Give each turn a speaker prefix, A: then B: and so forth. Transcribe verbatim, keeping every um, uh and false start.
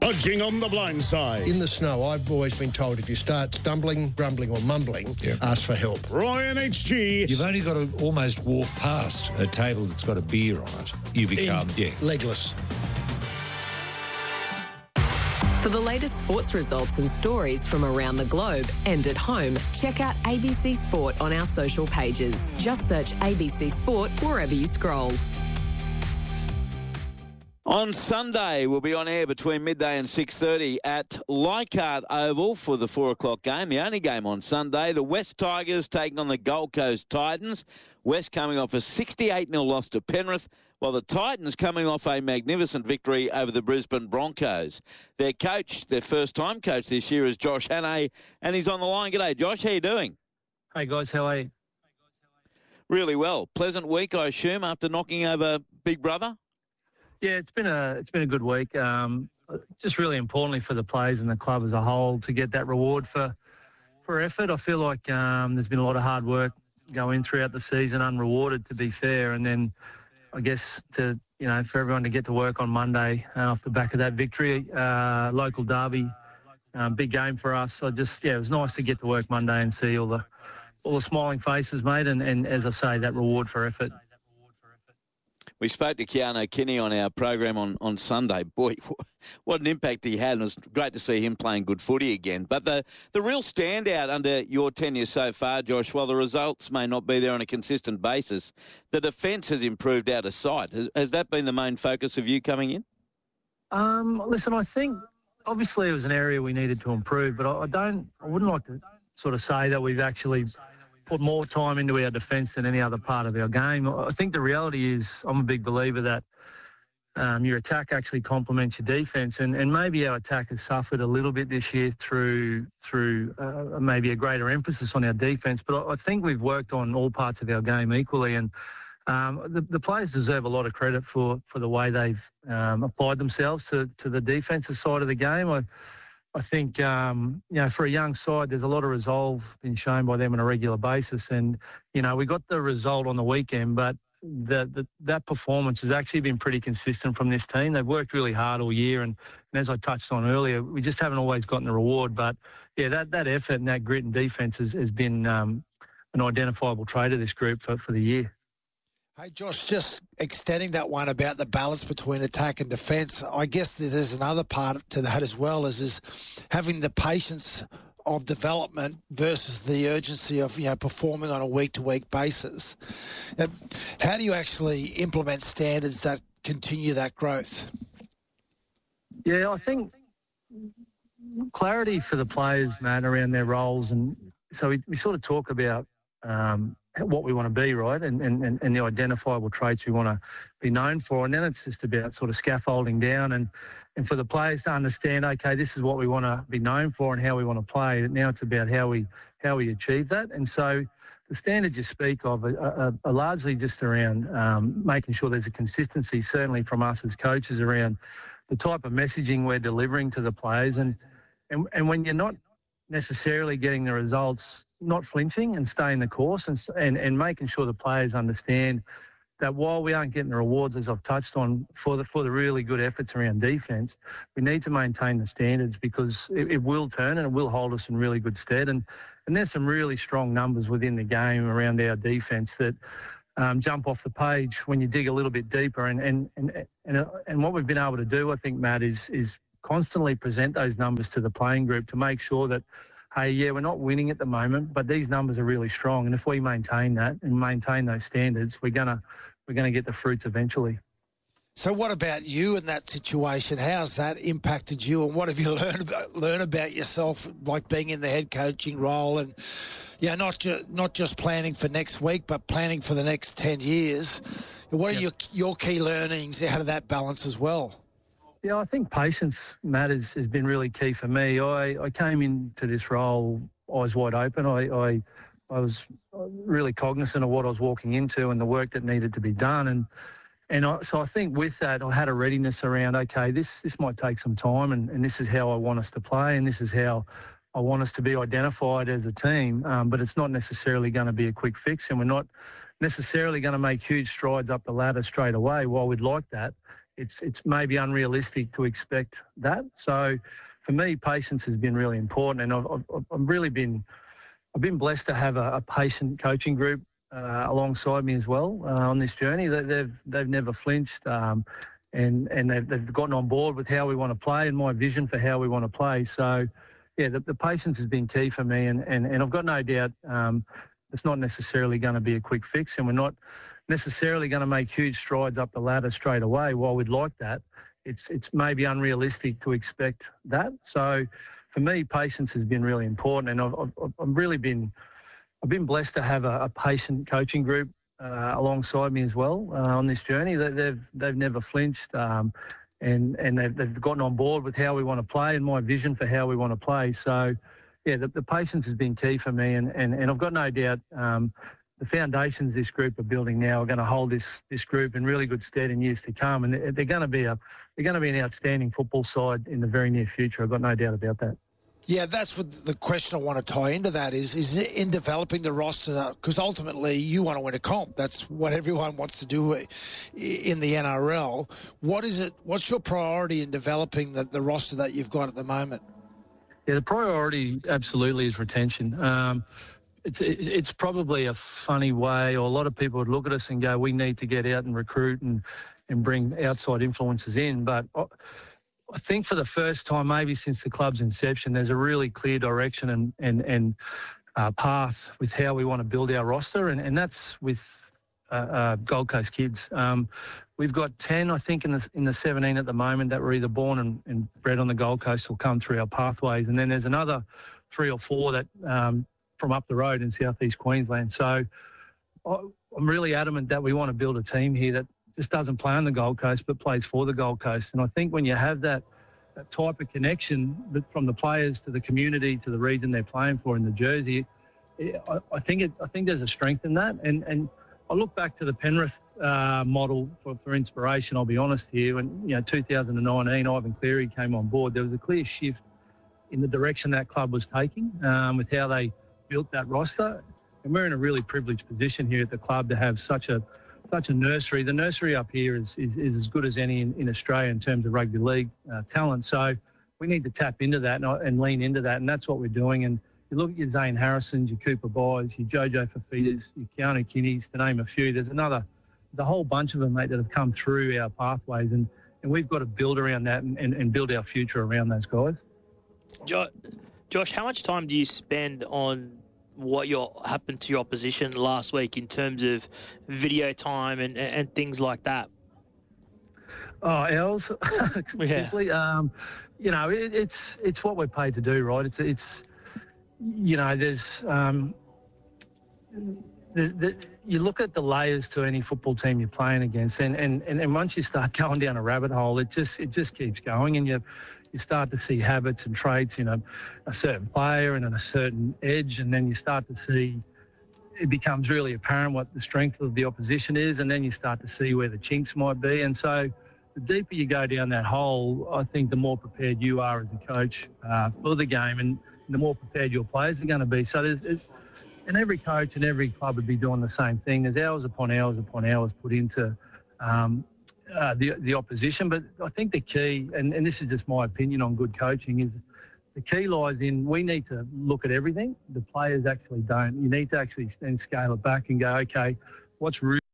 A: Hodging on the blind side.
B: In the snow, I've always been told if you start stumbling, grumbling or mumbling,
C: yeah.
B: ask for help.
A: Roy and H G.
C: You've only got to almost walk past a table that's got a beer on it. You become,
B: In,
C: yeah.
B: legless.
D: For the latest sports results and stories from around the globe and at home, check out A B C Sport on our social pages. Just search A B C Sport wherever you scroll.
E: On Sunday, we'll be on air between midday and six thirty at Leichhardt Oval for the four o'clock game, the only game on Sunday. The West Tigers taking on the Gold Coast Titans. West coming off a sixty-eight nil loss to Penrith, while the Titans coming off a magnificent victory over the Brisbane Broncos. Their coach, their first-time coach this year, is Josh Hannay, and he's on the line. G'day, Josh. How you doing?
F: Hey, guys. How are you?
E: Really well. Pleasant week, I assume, after knocking over Big Brother?
F: Yeah, it's been a it's been a good week. Um, just really importantly for the players and the club as a whole to get that reward for for effort. I feel like um, there's been a lot of hard work going throughout the season, unrewarded to be fair, and then I guess to you know for everyone to get to work on Monday uh, off the back of that victory, uh, local derby, um, big game for us. I just yeah, it was nice to get to work Monday and see all the all the smiling faces, mate, and, and as I say, that reward for effort.
E: We spoke to Keanu Kinney on our program on, on Sunday. Boy, what an impact he had. And it was great to see him playing good footy again. But the, the real standout under your tenure so far, Josh, while the results may not be there on a consistent basis, the defence has improved out of sight. Has, has that been the main focus of you coming in?
F: Um, listen, I think obviously it was an area we needed to improve, but I, I don't, I wouldn't like to sort of say that we've actually put more time into our defence than any other part of our game. I think the reality is I'm a big believer that um, your attack actually complements your defence, and, and maybe our attack has suffered a little bit this year through through uh, maybe a greater emphasis on our defence, but I, I think we've worked on all parts of our game equally, and um, the, the players deserve a lot of credit for, for the way they've um, applied themselves to, to the defensive side of the game. I, I think, um, you know, for a young side, there's a lot of resolve being shown by them on a regular basis. And, you know, we got the result on the weekend, but the, the, that performance has actually been pretty consistent from this team. They've worked really hard all year. And, and as I touched on earlier, we just haven't always gotten the reward. But, yeah, that, that effort and that grit and defence has, has been um, an identifiable trait of this group for, for the year.
G: Hey, Josh, just extending that one about the balance between attack and defence, I guess there's another part to that as well, is, is having the patience of development versus the urgency of, you know, performing on a week-to-week basis. How do you actually implement standards that continue that growth?
F: Yeah, I think clarity for the players, Matt, around their roles. And so we, we sort of talk about um, what we want to be, right, and, and, and the identifiable traits we want to be known for. And then it's just about sort of scaffolding down and, and for the players to understand, okay, this is what we want to be known for and how we want to play. Now it's about how we how we achieve that. And so the standards you speak of are, are, are largely just around um, making sure there's a consistency, certainly from us as coaches, around the type of messaging we're delivering to the players. And, and, and when you're not necessarily getting the results, not flinching and staying the course and, and and making sure the players understand that while we aren't getting the rewards, as I've touched on, for the for the really good efforts around defence, we need to maintain the standards because it, it will turn and it will hold us in really good stead. And and there's some really strong numbers within the game around our defence that um, jump off the page when you dig a little bit deeper. And and and and, and what we've been able to do, I think, Matt, is is constantly present those numbers to the playing group to make sure that, hey, yeah, we're not winning at the moment, but these numbers are really strong. And if we maintain that and maintain those standards, we're gonna we're gonna get the fruits eventually.
G: So what about you in that situation? How's that impacted you, and what have you learned about, learn about yourself, like being in the head coaching role, and yeah, not just not just planning for next week, but planning for the next ten years? What are yep. your your key learnings out of that balance as well?
F: Yeah, I think patience, Matt, has, has been really key for me. I, I came into this role eyes wide open. I, I I was really cognizant of what I was walking into and the work that needed to be done. And and I, so I think with that, I had a readiness around, okay, this this might take some time, and, and this is how I want us to play, and this is how I want us to be identified as a team. Um, but it's not necessarily going to be a quick fix, and we're not necessarily going to make huge strides up the ladder straight away. While we'd like that, it's it's maybe unrealistic to expect that. So for me, patience has been really important, and I've, I've, I've really been I've been blessed to have a, a patient coaching group uh, alongside me as well uh, on this journey. They, they've they've never flinched, um, and and they've, they've gotten on board with how we want to play and my vision for how we want to play. So yeah, the, the patience has been key for me, and and, and I've got no doubt um, it's not necessarily going to be a quick fix, and we're not necessarily going to make huge strides up the ladder straight away. While we'd like that, it's it's maybe unrealistic to expect that. So for me, patience has been really important, and I've, I've, I've really been I've been blessed to have a, a patient coaching group uh, alongside me as well uh, on this journey. They, they've they've never flinched, um, and and they've, they've gotten on board with how we want to play and my vision for how we want to play. So yeah, the, the patience has been key for me, and and, and I've got no doubt um, the foundations this group are building now are going to hold this this group in really good stead in years to come, and they're, they're going to be a they're going to be an outstanding football side in the very near future. I've got no doubt about that.
G: Yeah, that's what the question I want to tie into that is, is in developing the roster, because ultimately you want to win a comp. That's what everyone wants to do in the N R L. What is it? What's your priority in developing the, the roster that you've got at the moment?
F: Yeah, the priority absolutely is retention. Um, it's it, it's probably a funny way, or a lot of people would look at us and go, we need to get out and recruit and, and bring outside influences in. But I think for the first time, maybe since the club's inception, there's a really clear direction and and, and uh, path with how we want to build our roster, and, and that's with uh, uh, Gold Coast kids. Um, we've got ten, I think, in the in the seventeen at the moment that were either born and, and bred on the Gold Coast or come through our pathways, and then there's another three or four that um, from up the road in southeast Queensland. So I'm really adamant that we want to build a team here that just doesn't play on the Gold Coast but plays for the Gold Coast. And I think when you have that, that type of connection from the players to the community to the region they're playing for in the jersey, I, I think it, I think there's a strength in that. And and I look back to the Penrith uh, model for, for inspiration. I'll be honest here. When you know two thousand nineteen, Ivan Cleary came on board, there was a clear shift in the direction that club was taking um, with how they built that roster. And we're in a really privileged position here at the club to have such a such a nursery. The nursery up here is is, is as good as any in, in Australia in terms of rugby league uh, talent. So we need to tap into that and, and lean into that, and that's what we're doing. And you look at your Zane Harrisons, your Cooper Byes, your Jojo Fafitas, your Keanu Kinneys, to name a few. There's another, the whole bunch of them, mate, that have come through our pathways, and, and we've got to build around that and, and, and build our future around those guys.
H: Jo- Josh, how much time do you spend on what your happened to your opposition last week in terms of video time and, and things like that?
F: Oh, ours, simply, yeah. um, you know, it, it's it's what we're paid to do, right? It's it's, you know, there's, um, there's the, you look at the layers to any football team you're playing against, and, and, and, and once you start going down a rabbit hole, it just it just keeps going, and you you start to see habits and traits in a, a certain player and in a certain edge, and then you start to see it becomes really apparent what the strength of the opposition is, and then you start to see where the chinks might be. And so the deeper you go down that hole, I think the more prepared you are as a coach uh, for the game, and the more prepared your players are going to be. So there's, there's and every coach and every club would be doing the same thing. There's hours upon hours upon hours put into um, uh, the the opposition. But I think the key, and, and this is just my opinion on good coaching, is the key lies in we need to look at everything. The players actually don't. You need to actually then scale it back and go, okay, what's really